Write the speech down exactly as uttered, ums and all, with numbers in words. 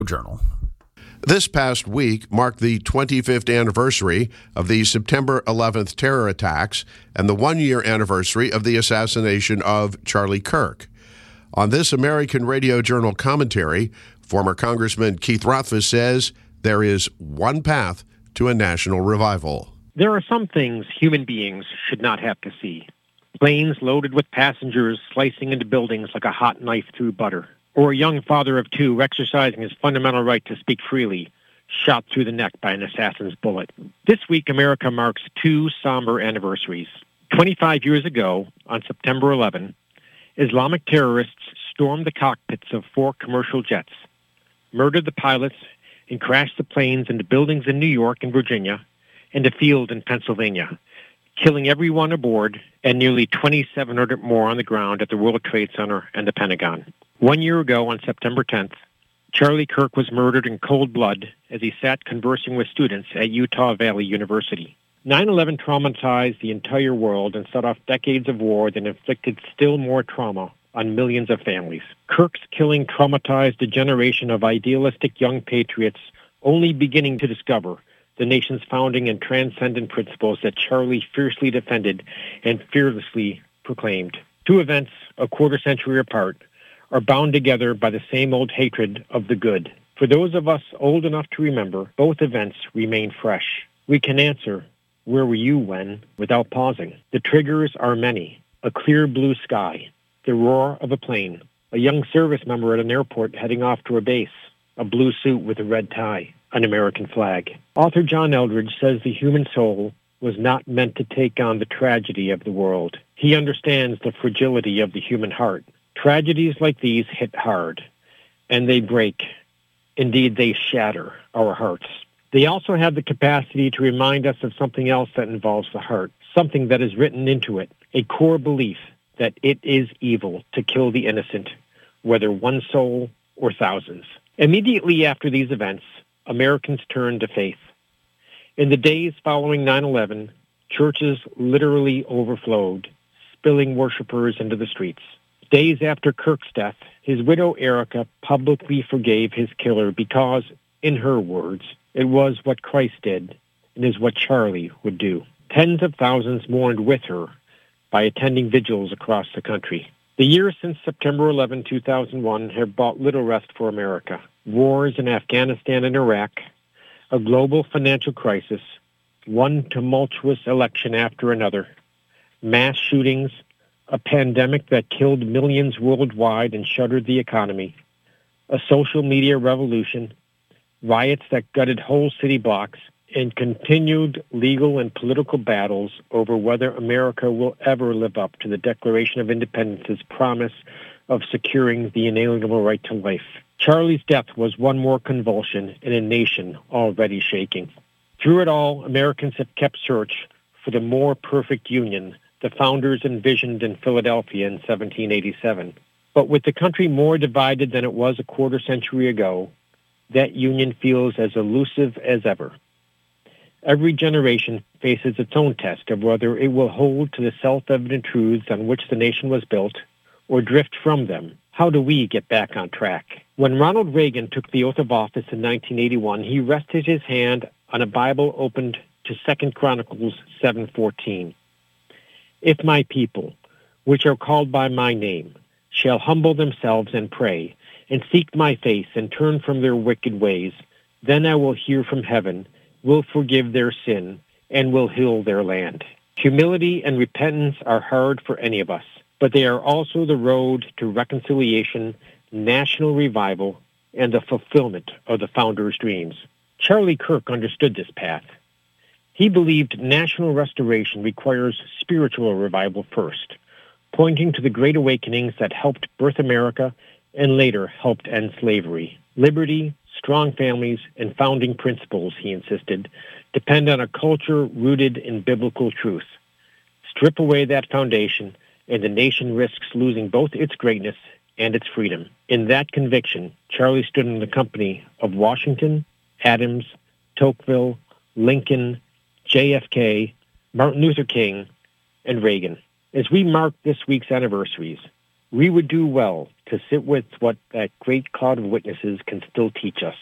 Journal. This past week marked the twenty-fifth anniversary of the September eleventh terror attacks and the one-year anniversary of the assassination of Charlie Kirk. On this American Radio Journal commentary, former Congressman Keith Rothfus says there is one path to a national revival. There are some things human beings should not have to see. Planes loaded with passengers slicing into buildings like a hot knife through butter. Or a young father of two exercising his fundamental right to speak freely, shot through the neck by an assassin's bullet. This week, America marks two somber anniversaries. twenty-five years ago, on September eleventh, Islamic terrorists stormed the cockpits of four commercial jets, murdered the pilots, and crashed the planes into buildings in New York and Virginia, and a field in Pennsylvania, killing everyone aboard and nearly twenty-seven hundred more on the ground at the World Trade Center and the Pentagon. One year ago, on September tenth, Charlie Kirk was murdered in cold blood as he sat conversing with students at Utah Valley University. nine eleven traumatized the entire world and set off decades of war that inflicted still more trauma on millions of families. Kirk's killing traumatized a generation of idealistic young patriots only beginning to discover the nation's founding and transcendent principles that Charlie fiercely defended and fearlessly proclaimed. Two events, a quarter century apart, are bound together by the same old hatred of the good. For those of us old enough to remember, both events remain fresh. We can answer, where were you when, without pausing. The triggers are many. A clear blue sky, the roar of a plane, a young service member at an airport heading off to a base, a blue suit with a red tie, an American flag. Author John Eldredge says the human soul was not meant to take on the tragedy of the world. He understands the fragility of the human heart. Tragedies like these hit hard, and they break. Indeed, they shatter our hearts. They also have the capacity to remind us of something else that involves the heart, something that is written into it, a core belief that it is evil to kill the innocent, whether one soul or thousands. Immediately after these events, Americans turned to faith. In the days following nine eleven, churches literally overflowed, spilling worshipers into the streets. Days after Kirk's death, his widow Erica publicly forgave his killer because, in her words, it was what Christ did and is what Charlie would do. Tens of thousands mourned with her by attending vigils across the country. The years since September eleventh, two thousand one have brought little rest for America. Wars in Afghanistan and Iraq, a global financial crisis, one tumultuous election after another, mass shootings, a pandemic that killed millions worldwide and shuttered the economy, a social media revolution, riots that gutted whole city blocks, and continued legal and political battles over whether America will ever live up to the Declaration of Independence's promise of securing the inalienable right to life. Charlie's death was one more convulsion in a nation already shaking. Through it all, Americans have kept search for the more perfect union the founders envisioned in Philadelphia in seventeen eighty-seven. But with the country more divided than it was a quarter century ago, that union feels as elusive as ever. Every generation faces its own test of whether it will hold to the self-evident truths on which the nation was built or drift from them. How do we get back on track? When Ronald Reagan took the oath of office in nineteen eighty-one, he rested his hand on a Bible opened to Second Chronicles seven fourteen. If my people, which are called by my name, shall humble themselves and pray, and seek my face and turn from their wicked ways, then I will hear from heaven, will forgive their sin, and will heal their land. Humility and repentance are hard for any of us, but they are also the road to reconciliation, national revival, and the fulfillment of the founders' dreams. Charlie Kirk understood this path. He believed national restoration requires spiritual revival first, pointing to the great awakenings that helped birth America and later helped end slavery. Liberty, strong families, and founding principles, he insisted, depend on a culture rooted in biblical truth. Strip away that foundation, and the nation risks losing both its greatness and its freedom. In that conviction, Charlie stood in the company of Washington, Adams, Tocqueville, Lincoln, J F K, Martin Luther King, and Reagan. As we mark this week's anniversaries, We would do well to sit with what that great cloud of witnesses can still teach us.